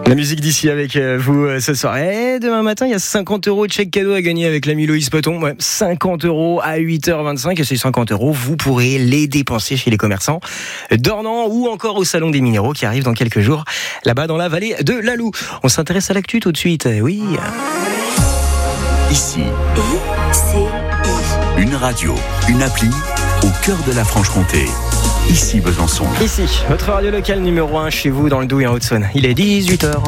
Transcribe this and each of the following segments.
La musique d'ici avec vous ce soir. Et demain matin, il y a 50 € de chèque cadeau à gagner avec l'ami Loïs Poton. Ouais, 50 € à 8h25. Et ces 50 €, vous pourrez les dépenser chez les commerçants d'Ornans ou encore au Salon des Minéraux qui arrive dans quelques jours, là-bas dans la vallée de l'Alou. On s'intéresse à l'actu tout de suite. Oui. Ici, une radio, une appli au cœur de la Franche-Comté. Ici Besançon. Ici, votre radio locale numéro 1 chez vous dans le Doubs et en Haute-Saône. Il est 18h.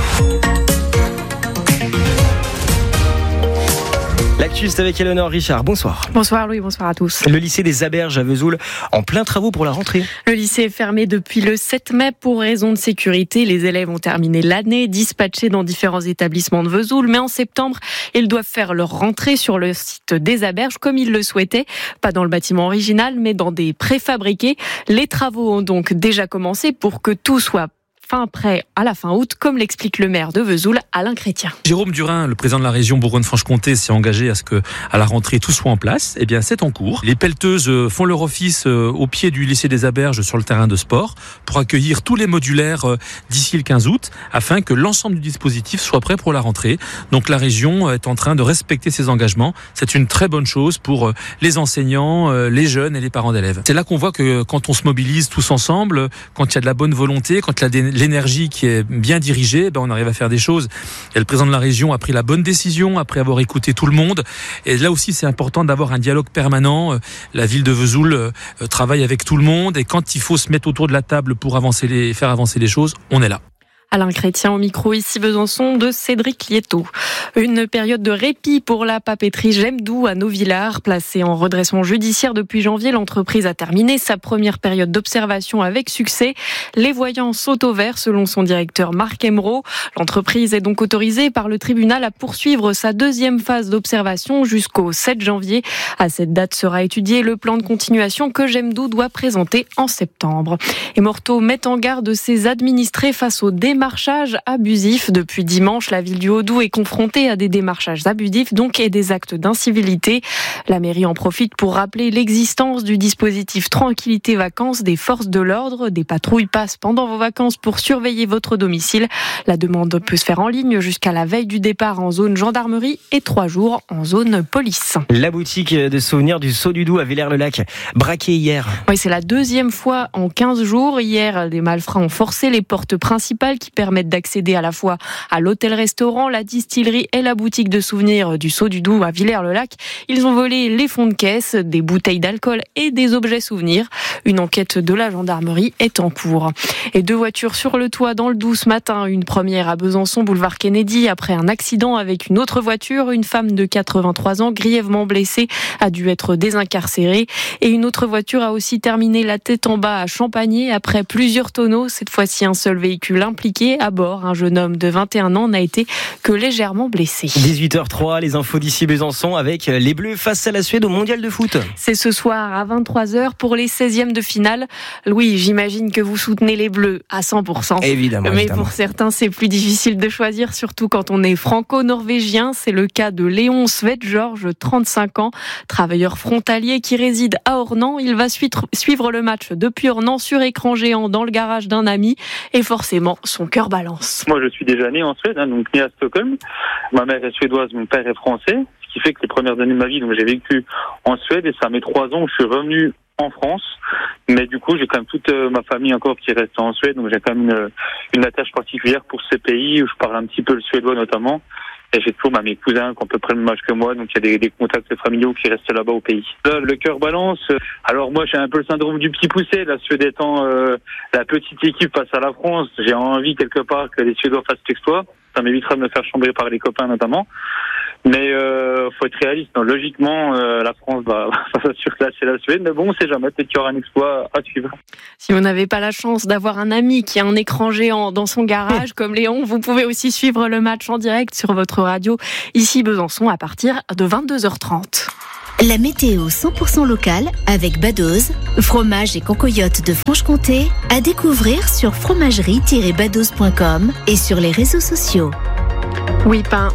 L'actu, c'est avec Eleonore Richard. Bonsoir. Bonsoir Louis, bonsoir à tous. Le lycée des Aberges à Vesoul en plein travaux pour la rentrée. Le lycée est fermé depuis le 7 mai pour raison de sécurité. Les élèves ont terminé l'année, dispatchés dans différents établissements de Vesoul. Mais en septembre, ils doivent faire leur rentrée sur le site des Aberges comme ils le souhaitaient. Pas dans le bâtiment original, mais dans des préfabriqués. Les travaux ont donc déjà commencé pour que tout soit prêt à la fin août, comme l'explique le maire de Vesoul, Alain Chrétien. Jérôme Durin, le président de la région Bourgogne-Franche-Comté, s'est engagé à ce que, à la rentrée, tout soit en place. Eh bien, c'est en cours. Les pelleteuses font leur office au pied du lycée des Aberges sur le terrain de sport pour accueillir tous les modulaires d'ici le 15 août afin que l'ensemble du dispositif soit prêt pour la rentrée. Donc, la région est en train de respecter ses engagements. C'est une très bonne chose pour les enseignants, les jeunes et les parents d'élèves. C'est là qu'on voit que quand on se mobilise tous ensemble, quand il y a de la bonne volonté, quand il y a l'énergie qui est bien dirigée, on arrive à faire des choses. Et le président de la région a pris la bonne décision après avoir écouté tout le monde. Et là aussi, c'est important d'avoir un dialogue permanent. La ville de Vesoul travaille avec tout le monde. Et quand il faut se mettre autour de la table pour faire avancer les choses, on est là. Alain Chrétien au micro ici Besançon de Cédric Lietto. Une période de répit pour la papeterie Gemdou à Novillars. Placée en redressement judiciaire depuis janvier, l'entreprise a terminé sa première période d'observation avec succès. Les voyants sautent au vert selon son directeur Marc Emeraudt. L'entreprise est donc autorisée par le tribunal à poursuivre sa deuxième phase d'observation jusqu'au 7 janvier. À cette date sera étudié le plan de continuation que Gemdou doit présenter en septembre. Et Morteau met en garde ses administrés face aux démarchage abusif. Depuis dimanche, la ville du Haut-Doubs est confrontée à des démarchages abusifs donc et des actes d'incivilité. La mairie en profite pour rappeler l'existence du dispositif Tranquillité Vacances des forces de l'ordre. Des patrouilles passent pendant vos vacances pour surveiller votre domicile. La demande peut se faire en ligne jusqu'à la veille du départ en zone gendarmerie et 3 jours en zone police. La boutique de souvenirs du Saut du Doubs à Villers-le-Lac, braquée hier. Oui, c'est la deuxième fois en 15 jours. Hier, des malfrats ont forcé les portes principales qui permettent d'accéder à la fois à l'hôtel-restaurant, la distillerie et la boutique de souvenirs du Saut du Doubs à Villers-le-Lac. Ils ont volé les fonds de caisse, des bouteilles d'alcool et des objets souvenirs. Une enquête de la gendarmerie est en cours. Et 2 voitures sur le toit dans le Doubs ce matin. Une première à Besançon, boulevard Kennedy, après un accident avec une autre voiture. Une femme de 83 ans, grièvement blessée, a dû être désincarcérée. Et une autre voiture a aussi terminé la tête en bas à Champagné après plusieurs tonneaux. Cette fois-ci, un seul véhicule impliqué. À bord, un jeune homme de 21 ans n'a été que légèrement blessé. 18h03, les infos d'ici Besançon avec les Bleus face à la Suède au Mondial de foot. C'est ce soir à 23h pour les 16e de finale. Louis, j'imagine que vous soutenez les Bleus à 100%. Évidemment. Mais pour certains, c'est plus difficile de choisir, surtout quand on est franco-norvégien. C'est le cas de Léon Svedgeorg, 35 ans, travailleur frontalier qui réside à Ornans. Il va suivre le match depuis Ornans sur écran géant dans le garage d'un ami et forcément son cœur balance. Moi, je suis déjà né en Suède, donc né à Stockholm. Ma mère est suédoise, mon père est français, ce qui fait que les premières années de ma vie, donc j'ai vécu en Suède et ça met 3 ans où je suis revenu en France. Mais du coup, j'ai quand même toute ma famille encore qui reste en Suède, donc j'ai quand même une attache particulière pour ce pays où je parle un petit peu le suédois notamment. Et j'ai toujours mes cousins qui ont à peu près le même âge que moi, donc il y a des contacts familiaux qui restent là-bas au pays. Là, le cœur balance. Alors moi, j'ai un peu le syndrome du petit poussé. La Suède étant la petite équipe face à la France, j'ai envie quelque part que les Suédois fassent l'exploit. Ça m'évitera de me faire chambrer par les copains notamment. Mais faut être réaliste. Non, logiquement, la France va surclasser la Suède. Mais bon, on sait jamais. Peut-être qu'il y aura un exploit à suivre. Si vous n'avez pas la chance d'avoir un ami qui a un écran géant dans son garage, comme Léon, vous pouvez aussi suivre le match en direct sur votre radio, ici Besançon, à partir de 22h30. La météo 100% locale avec Badoz, fromage et concoyote de Franche-Comté, à découvrir sur fromagerie-badoz.com et sur les réseaux sociaux. Oui, pain.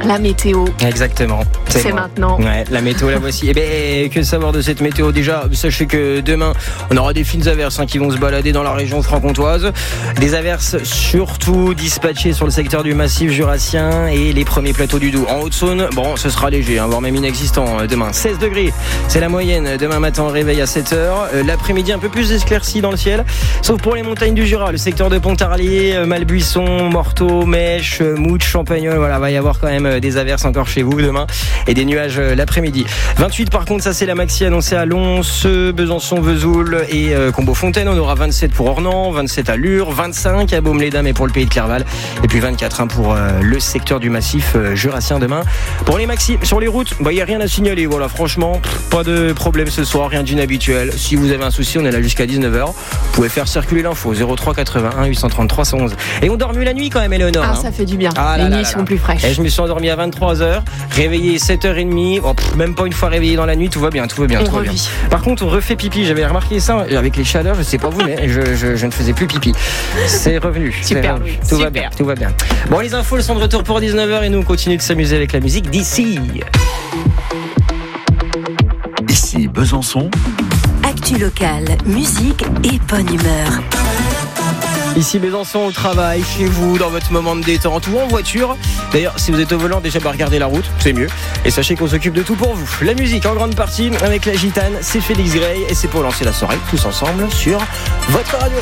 La météo. Exactement. C'est maintenant. Ouais, la météo, la voici. Eh bien, que savoir de cette météo? Déjà, sachez que demain, on aura des fines averses qui vont se balader dans la région franc-comtoise. Des averses surtout dispatchées sur le secteur du massif jurassien et les premiers plateaux du Doubs. En Haute-Saône, bon, ce sera léger, voire même inexistant demain. 16 degrés, c'est la moyenne. Demain matin, réveil à 7h. L'après-midi, un peu plus éclairci dans le ciel. Sauf pour les montagnes du Jura, le secteur de Pontarlier, Malbuisson, Morteau, Mèche, Mouche, Champagnole. Voilà, va y avoir quand même des averses encore chez vous demain et des nuages l'après-midi. 28 par contre, ça c'est la maxi annoncée à Lons, Besançon, Vesoul et Combeau-Fontaine. On aura 27 pour Ornans, 27 à Lure, 25 à Baume-les-Dames et pour le pays de Clerval. Et puis 24 pour le secteur du massif jurassien demain. Pour les maxi, sur les routes, il n'y a rien à signaler. Voilà, franchement, pas de problème ce soir, rien d'inhabituel. Si vous avez un souci, on est là jusqu'à 19h. Vous pouvez faire circuler l'info 03 81 833 111. Et on dort mieux la nuit quand même, Éléonore. Ah, ça fait du bien. Les nuits sont plus fraîches. Et je me suis endormi à 23h, réveillé 7h30. Même pas une fois réveillé dans la nuit, tout va bien. Tout va bien. Par contre, on refait pipi. J'avais remarqué ça avec les chaleurs, je sais pas vous, mais je ne faisais plus pipi. C'est revenu. Super. Tout va bien. Bon, les infos, elles sont de retour pour 19h et nous on continue de s'amuser avec la musique d'ici. Ici Besançon. Actu locale, musique et bonne humeur. Ici Besançon, au travail, chez vous, dans votre moment de détente ou en voiture. D'ailleurs, si vous êtes au volant, déjà regardez la route, c'est mieux. Et sachez qu'on s'occupe de tout pour vous. La musique en grande partie avec la gitane, c'est Félix Gray et c'est pour lancer la soirée tous ensemble sur votre radio.